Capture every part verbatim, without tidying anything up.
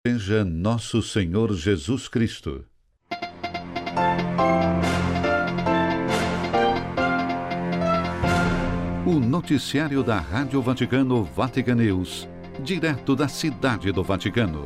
Seja nosso Senhor Jesus Cristo. O noticiário da Rádio Vaticano Vatican News, direto da Cidade do Vaticano.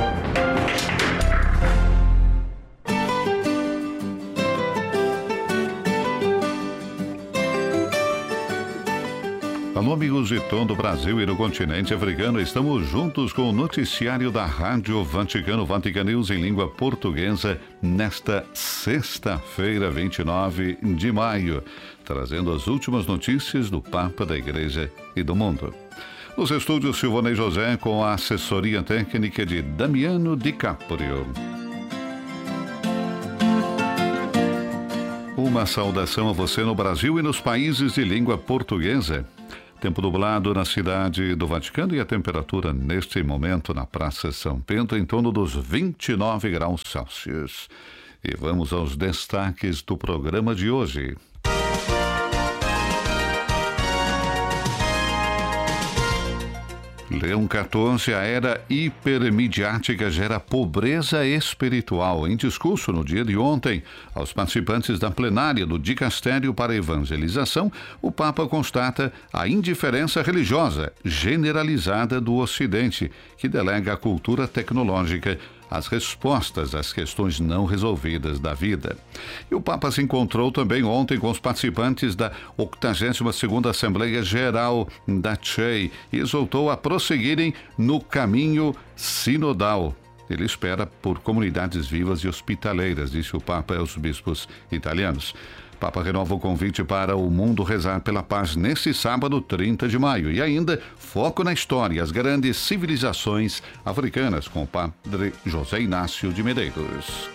Alô, amigos de todo o Brasil e do continente africano, estamos juntos com o noticiário da Rádio Vaticano Vatican News em língua portuguesa nesta sexta-feira, vinte e nove de maio, trazendo as últimas notícias do Papa, da Igreja e do mundo. Nos estúdios, Silvonei José com a assessoria técnica de Damiano Di Caprio. Uma saudação a você no Brasil e nos países de língua portuguesa. Tempo nublado na cidade do Vaticano e a temperatura neste momento na Praça São Pedro em torno dos vinte e nove graus Celsius. E vamos aos destaques do programa de hoje. Leão quatorze, a era hipermediática gera pobreza espiritual. Em discurso no dia de ontem, aos participantes da plenária do Dicastério para a Evangelização, o Papa constata a indiferença religiosa generalizada do Ocidente, que delega à cultura tecnológica as respostas às questões não resolvidas da vida. E o Papa se encontrou também ontem com os participantes da octagésima segunda Assembleia Geral da C E I e exortou a prosseguirem no caminho sinodal. Ele espera por comunidades vivas e hospitaleiras, disse o Papa aos bispos italianos. O Papa renova o convite para o mundo rezar pela paz nesse sábado, trinta de maio. E ainda, foco na história, as grandes civilizações africanas, com o padre José Inácio de Medeiros.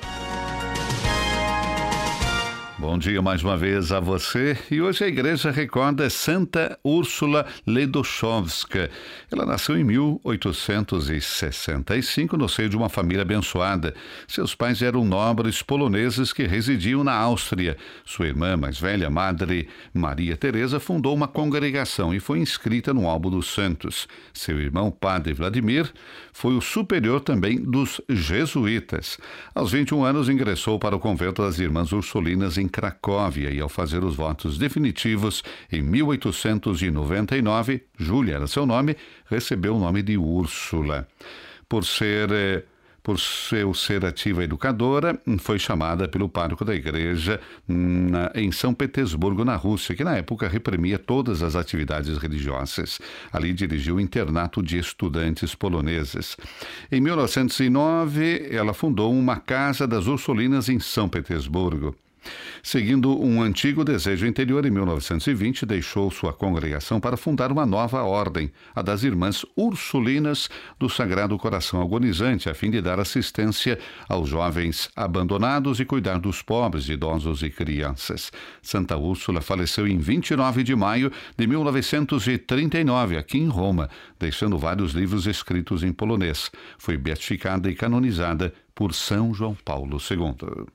Bom dia mais uma vez a você. E hoje a igreja recorda Santa Úrsula Ledóchowska. Ela nasceu em mil oitocentos e sessenta e cinco no seio de uma família abençoada. Seus pais eram nobres poloneses que residiam na Áustria. Sua irmã mais velha, Madre Maria Teresa, fundou uma congregação e foi inscrita no álbum dos santos. Seu irmão, Padre Vladimir, foi o superior também dos jesuítas. Aos vinte e um anos ingressou para o convento das Irmãs Ursulinas em Cracóvia e, ao fazer os votos definitivos em mil oitocentos e noventa e nove, Júlia era seu nome, recebeu o nome de Úrsula. Por ser eh, por seu ser ativa educadora, foi chamada pelo pároco da igreja na, em São Petersburgo, na Rússia, que na época reprimia todas as atividades religiosas. Ali dirigiu o internato de estudantes poloneses. Em mil novecentos e nove, ela fundou uma Casa das Ursulinas em São Petersburgo. Seguindo um antigo desejo interior, em mil novecentos e vinte, deixou sua congregação para fundar uma nova ordem, a das Irmãs Ursulinas do Sagrado Coração Agonizante, a fim de dar assistência aos jovens abandonados e cuidar dos pobres, idosos e crianças. Santa Úrsula faleceu em vinte e nove de maio de mil novecentos e trinta e nove, aqui em Roma, deixando vários livros escritos em polonês. Foi beatificada e canonizada por São João Paulo segundo.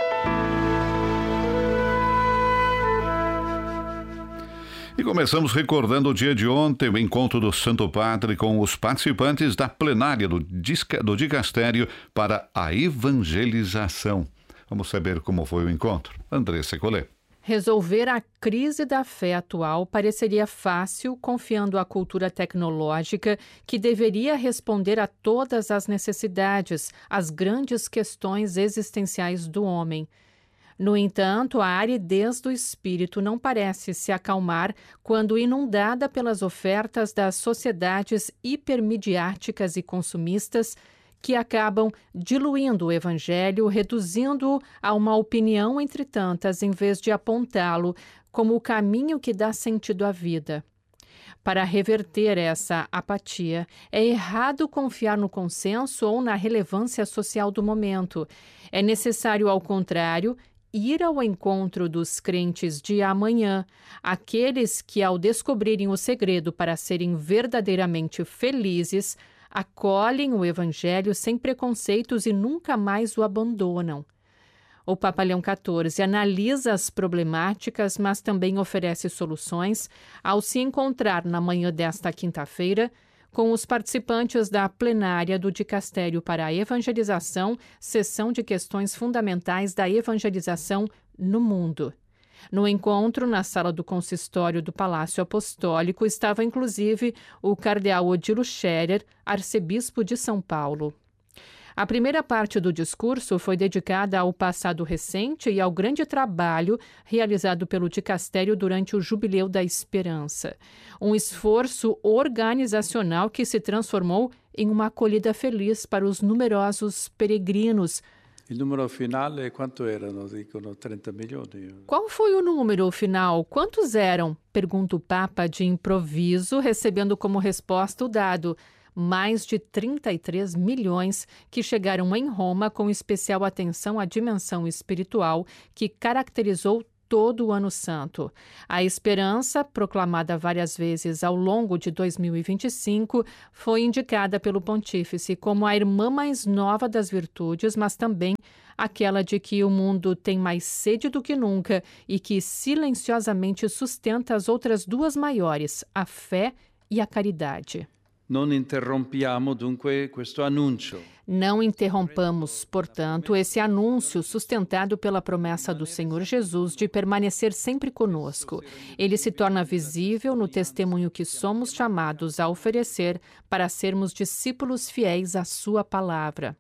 E começamos recordando o dia de ontem, o encontro do Santo Padre com os participantes da plenária do, Disca, do Dicastério para a Evangelização. Vamos saber como foi o encontro. Andressa Collet. Resolver a crise da fé atual pareceria fácil, confiando à cultura tecnológica que deveria responder a todas as necessidades, as grandes questões existenciais do homem. No entanto, a aridez do espírito não parece se acalmar quando inundada pelas ofertas das sociedades hipermediáticas e consumistas que acabam diluindo o evangelho, reduzindo-o a uma opinião entre tantas, em vez de apontá-lo como o caminho que dá sentido à vida. Para reverter essa apatia, é errado confiar no consenso ou na relevância social do momento. É necessário, ao contrário, ir ao encontro dos crentes de amanhã, aqueles que, ao descobrirem o segredo para serem verdadeiramente felizes, acolhem o Evangelho sem preconceitos e nunca mais o abandonam. O Papa Leão quatorze analisa as problemáticas, mas também oferece soluções ao se encontrar na manhã desta quinta-feira com os participantes da plenária do Dicastério para a Evangelização, sessão de questões fundamentais da evangelização no mundo. No encontro, na sala do consistório do Palácio Apostólico, estava inclusive o cardeal Odilo Scherer, arcebispo de São Paulo. A primeira parte do discurso foi dedicada ao passado recente e ao grande trabalho realizado pelo Dicastério durante o Jubileu da Esperança. Um esforço organizacional que se transformou em uma acolhida feliz para os numerosos peregrinos. O número final é quanto erano? Dicono trinta milhões. Qual foi o número final? Quantos eram? Pergunta o Papa de improviso, recebendo como resposta o dado. Mais de trinta e três milhões que chegaram em Roma com especial atenção à dimensão espiritual que caracterizou todo o Ano Santo. A esperança, proclamada várias vezes ao longo de dois mil e vinte e cinco, foi indicada pelo Pontífice como a irmã mais nova das virtudes, mas também aquela de que o mundo tem mais sede do que nunca e que silenciosamente sustenta as outras duas maiores, a fé e a caridade. Não interrompiamo dunque questo annuncio. Não interrompamos, portanto, esse anúncio sustentado pela promessa do Senhor Jesus de permanecer sempre conosco. Ele se torna visível no testemunho que somos chamados a oferecer para sermos discípulos fiéis à sua palavra.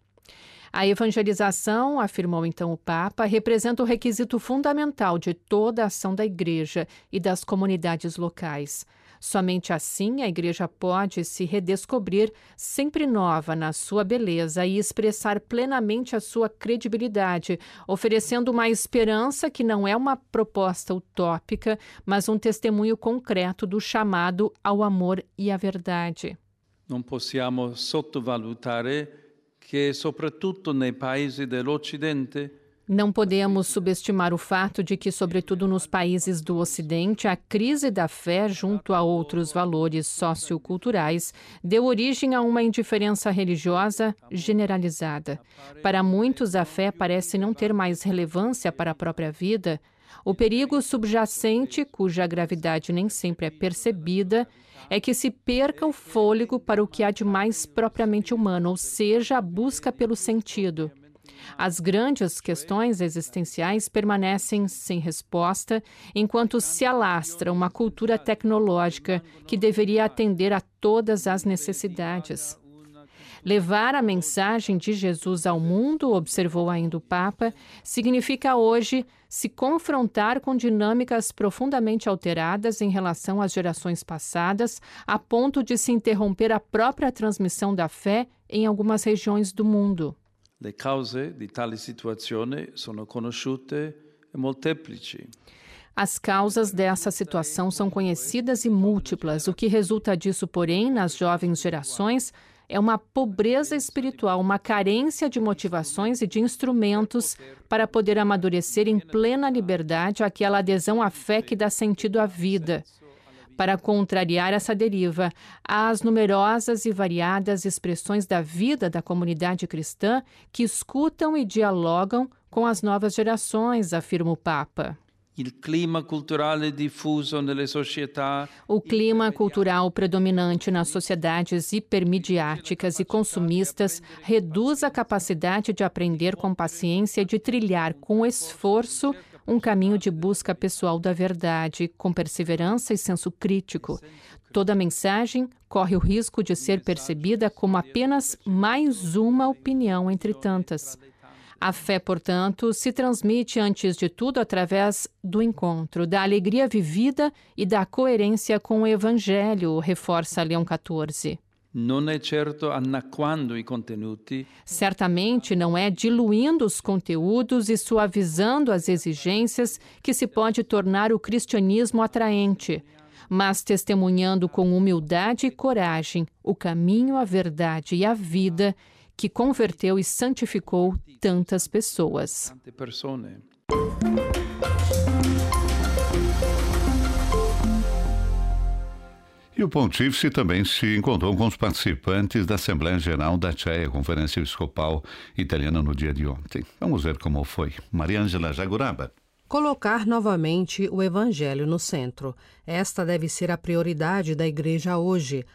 A evangelização, afirmou então o Papa, representa o requisito fundamental de toda a ação da Igreja e das comunidades locais. Somente assim a Igreja pode se redescobrir sempre nova na sua beleza e expressar plenamente a sua credibilidade, oferecendo uma esperança que não é uma proposta utópica, mas um testemunho concreto do chamado ao amor e à verdade. Não possiamo sottovalutare que, soprattutto nei paesi dell'Occidente, Não podemos subestimar o fato de que, sobretudo nos países do Ocidente, a crise da fé, junto a outros valores socioculturais, deu origem a uma indiferença religiosa generalizada. Para muitos, a fé parece não ter mais relevância para a própria vida. O perigo subjacente, cuja gravidade nem sempre é percebida, é que se perca o fôlego para o que há de mais propriamente humano, ou seja, a busca pelo sentido. As grandes questões existenciais permanecem sem resposta, enquanto se alastra uma cultura tecnológica que deveria atender a todas as necessidades. Levar a mensagem de Jesus ao mundo, observou ainda o Papa, significa hoje se confrontar com dinâmicas profundamente alteradas em relação às gerações passadas, a ponto de se interromper a própria transmissão da fé em algumas regiões do mundo. Le cause di tale situazione sono conosciute e molteplici. As causas dessa situação são conhecidas e múltiplas. O que resulta disso, porém, nas jovens gerações, é uma pobreza espiritual, uma carência de motivações e de instrumentos para poder amadurecer em plena liberdade aquela adesão à fé que dá sentido à vida. Para contrariar essa deriva, há as numerosas e variadas expressões da vida da comunidade cristã que escutam e dialogam com as novas gerações, afirma o Papa. Il clima culturale diffuso nelle società. O clima cultural predominante nas sociedades hipermediáticas e consumistas reduz a capacidade de aprender com paciência e de trilhar com esforço um caminho de busca pessoal da verdade, com perseverança e senso crítico. Toda mensagem corre o risco de ser percebida como apenas mais uma opinião entre tantas. A fé, portanto, se transmite antes de tudo através do encontro, da alegria vivida e da coerência com o Evangelho, reforça Leão quatorze. Non è certo annacquando i contenuti. Certamente não é diluindo os conteúdos e suavizando as exigências que se pode tornar o cristianismo atraente, mas testemunhando com humildade e coragem o caminho, a verdade e a vida que converteu e santificou tantas pessoas. Tante persone. E o pontífice também se encontrou com os participantes da Assembleia Geral da C E A, Conferência Episcopal Italiana, no dia de ontem. Vamos ver como foi. Maria Ângela Jaguraba. Colocar novamente o Evangelho no centro. Esta deve ser a prioridade da Igreja hoje,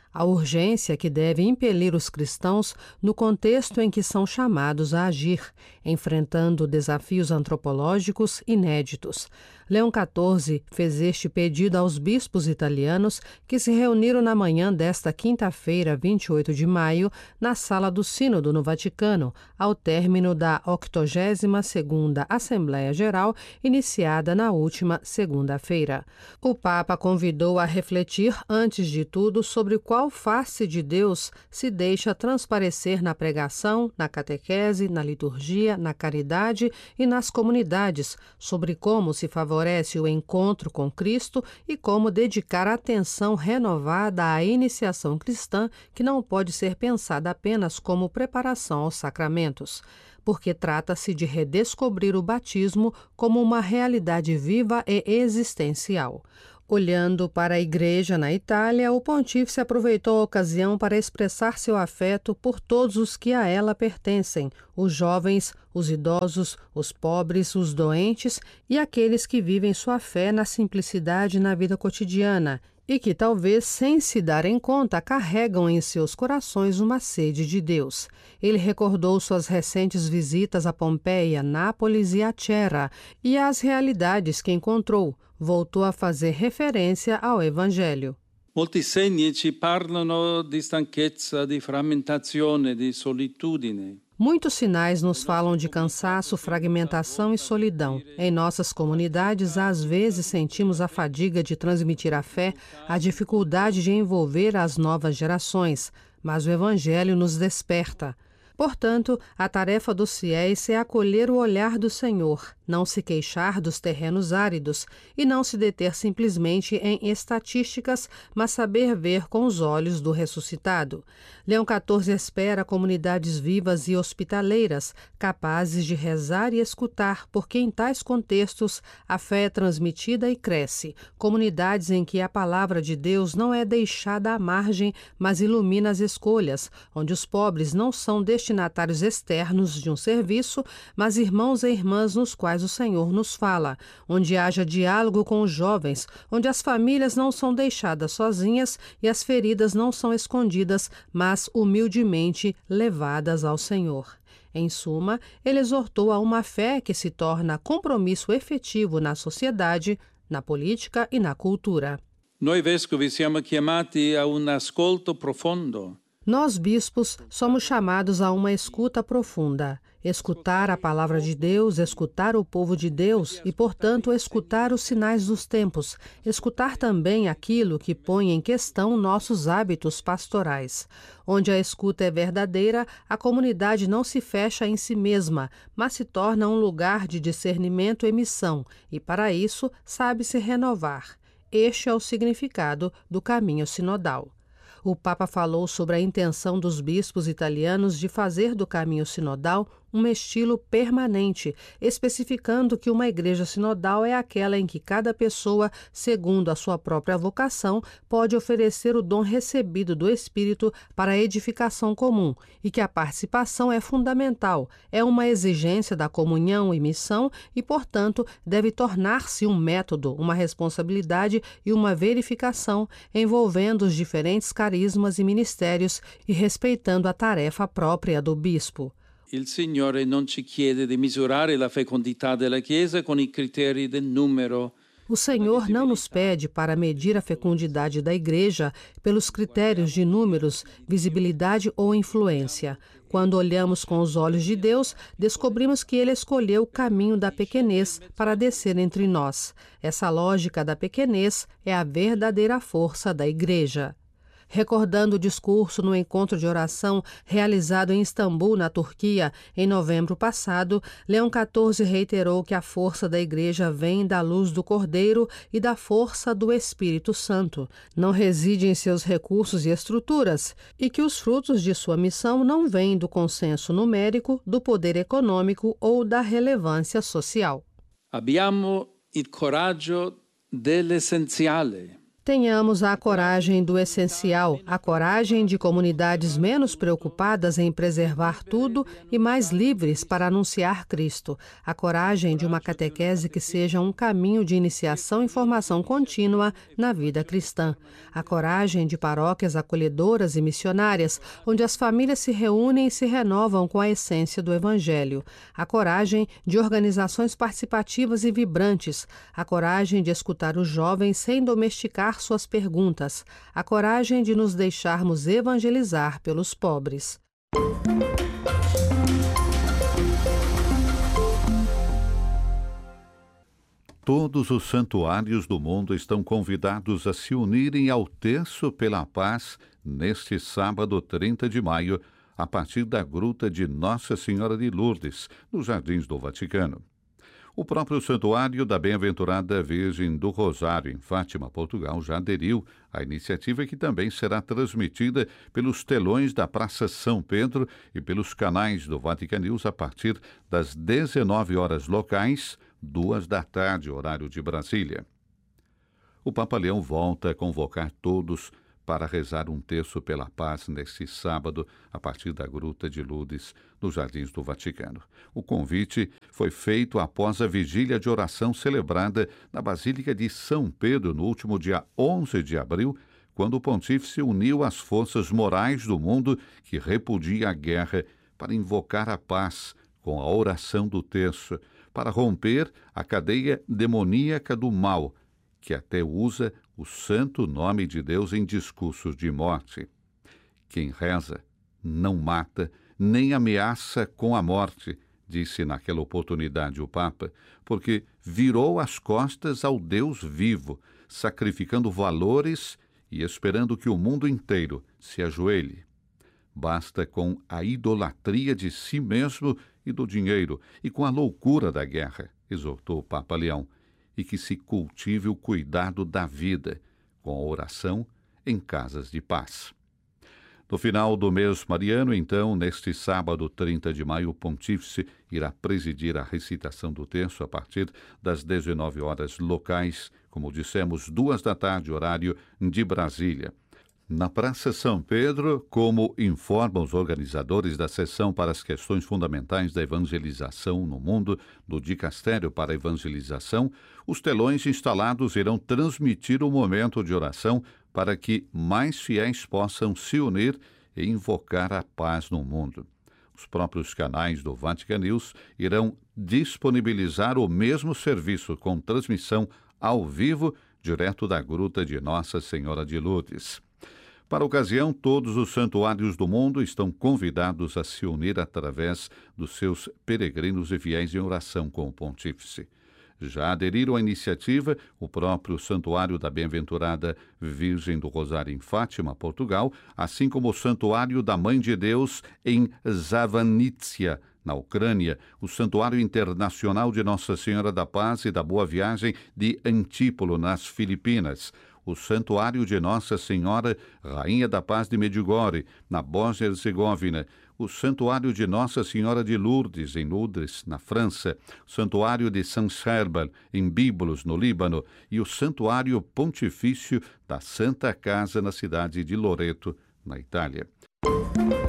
A urgência que deve impelir os cristãos no contexto em que são chamados a agir, enfrentando desafios antropológicos inéditos. Leão quatorze fez este pedido aos bispos italianos que se reuniram na manhã desta quinta-feira, vinte e oito de maio, na Sala do Sínodo no Vaticano, ao término da octogésima segunda Assembleia Geral, iniciada na última segunda-feira. O Papa convidou a refletir, antes de tudo, sobre qual face de Deus se deixa transparecer na pregação, na catequese, na liturgia, na caridade e nas comunidades, sobre como se favorece o encontro com Cristo e como dedicar atenção renovada à iniciação cristã, que não pode ser pensada apenas como preparação aos sacramentos, porque trata-se de redescobrir o batismo como uma realidade viva e existencial. Olhando para a Igreja na Itália, o pontífice aproveitou a ocasião para expressar seu afeto por todos os que a ela pertencem, os jovens, os idosos, os pobres, os doentes e aqueles que vivem sua fé na simplicidade na vida cotidiana e que talvez, sem se darem conta, carregam em seus corações uma sede de Deus. Ele recordou suas recentes visitas a Pompeia, Nápoles e a Cerra e as realidades que encontrou. Voltou a fazer referência ao Evangelho. Molti segni ci parlano di stanchezza, di frammentazione, di solitudine. Muitos sinais nos falam de cansaço, fragmentação e solidão. Em nossas comunidades, às vezes sentimos a fadiga de transmitir a fé, a dificuldade de envolver as novas gerações, mas o Evangelho nos desperta. Portanto, a tarefa dos fiéis é acolher o olhar do Senhor, não se queixar dos terrenos áridos e não se deter simplesmente em estatísticas, mas saber ver com os olhos do ressuscitado. Leão quatorze espera comunidades vivas e hospitaleiras, capazes de rezar e escutar, porque em tais contextos a fé é transmitida e cresce. Comunidades em que a palavra de Deus não é deixada à margem, mas ilumina as escolhas, onde os pobres não são destinatários externos de um serviço, mas irmãos e irmãs nos quais o Senhor nos fala, onde haja diálogo com os jovens, onde as famílias não são deixadas sozinhas e as feridas não são escondidas, mas humildemente levadas ao Senhor. Em suma, ele exortou a uma fé que se torna compromisso efetivo na sociedade, na política e na cultura. Noi vescovi siamo chiamati a un ascolto profondo. Nós, bispos, somos chamados a uma escuta profunda, escutar a palavra de Deus, escutar o povo de Deus e, portanto, escutar os sinais dos tempos, escutar também aquilo que põe em questão nossos hábitos pastorais. Onde a escuta é verdadeira, a comunidade não se fecha em si mesma, mas se torna um lugar de discernimento e missão, e para isso sabe se renovar. Este é o significado do caminho sinodal. O Papa falou sobre a intenção dos bispos italianos de fazer do caminho sinodal um estilo permanente, especificando que uma igreja sinodal é aquela em que cada pessoa, segundo a sua própria vocação, pode oferecer o dom recebido do Espírito para a edificação comum e que a participação é fundamental, é uma exigência da comunhão e missão e, portanto, deve tornar-se um método, uma responsabilidade e uma verificação envolvendo os diferentes carismas e ministérios e respeitando a tarefa própria do bispo. Il Signore non ci chiede di misurare la fecondità della Chiesa con i criteri del numero. O Senhor não nos pede para medir a fecundidade da Igreja pelos critérios de números, visibilidade ou influência. Quando olhamos com os olhos de Deus, descobrimos que Ele escolheu o caminho da pequenez para descer entre nós. Essa lógica da pequenez é a verdadeira força da Igreja. Recordando o discurso no encontro de oração realizado em Istambul, na Turquia, em novembro passado, Leão quatorze reiterou que a força da Igreja vem da luz do Cordeiro e da força do Espírito Santo. Não reside em seus recursos e estruturas, e que os frutos de sua missão não vêm do consenso numérico, do poder econômico ou da relevância social. Abbiamo il coraggio dell'essenziale. Tenhamos a coragem do essencial, a coragem de comunidades menos preocupadas em preservar tudo e mais livres para anunciar Cristo, a coragem de uma catequese que seja um caminho de iniciação e formação contínua na vida cristã, a coragem de paróquias acolhedoras e missionárias, onde as famílias se reúnem e se renovam com a essência do Evangelho, a coragem de organizações participativas e vibrantes, a coragem de escutar os jovens sem domesticar suas perguntas, a coragem de nos deixarmos evangelizar pelos pobres. Todos os santuários do mundo estão convidados a se unirem ao Terço pela Paz neste sábado trinta de maio, a partir da Gruta de Nossa Senhora de Lourdes, nos Jardins do Vaticano. O próprio Santuário da Bem-aventurada Virgem do Rosário, em Fátima, Portugal, já aderiu à iniciativa, que também será transmitida pelos telões da Praça São Pedro e pelos canais do Vatican News a partir das dezenove horas locais, duas da tarde, horário de Brasília. O Papa Leão volta a convocar todos para rezar um terço pela paz neste sábado, a partir da Gruta de Lourdes, nos Jardins do Vaticano. O convite foi feito após a vigília de oração celebrada na Basílica de São Pedro no último dia onze de abril, quando o pontífice uniu as forças morais do mundo que repudia a guerra para invocar a paz com a oração do terço, para romper a cadeia demoníaca do mal, que até usa o santo nome de Deus em discursos de morte. Quem reza não mata, nem ameaça com a morte, disse naquela oportunidade o Papa, porque virou as costas ao Deus vivo, sacrificando valores e esperando que o mundo inteiro se ajoelhe. Basta com a idolatria de si mesmo e do dinheiro, e com a loucura da guerra, exortou o Papa Leão, e que se cultive o cuidado da vida, com a oração em casas de paz. No final do mês mariano, então, neste sábado trinta de maio, o pontífice irá presidir a recitação do terço a partir das dezenove horas locais, como dissemos, duas da tarde, horário de Brasília. Na Praça São Pedro, como informam os organizadores da Sessão para as Questões Fundamentais da Evangelização no Mundo, do Dicastério para a Evangelização, os telões instalados irão transmitir o momento de oração para que mais fiéis possam se unir e invocar a paz no mundo. Os próprios canais do Vatican News irão disponibilizar o mesmo serviço com transmissão ao vivo, direto da Gruta de Nossa Senhora de Lourdes. Para a ocasião, todos os santuários do mundo estão convidados a se unir através dos seus peregrinos e fiéis em oração com o pontífice. Já aderiram à iniciativa o próprio Santuário da Bem-aventurada Virgem do Rosário em Fátima, Portugal, assim como o Santuário da Mãe de Deus em Zavanitsia, na Ucrânia, o Santuário Internacional de Nossa Senhora da Paz e da Boa Viagem de Antípolo, nas Filipinas, o Santuário de Nossa Senhora, Rainha da Paz de Medjugorje, na Bósnia-Herzegovina, o Santuário de Nossa Senhora de Lourdes, em Lourdes, na França, o Santuário de San Sherbal, em Biblos, no Líbano, e o Santuário Pontifício da Santa Casa, na cidade de Loreto, na Itália.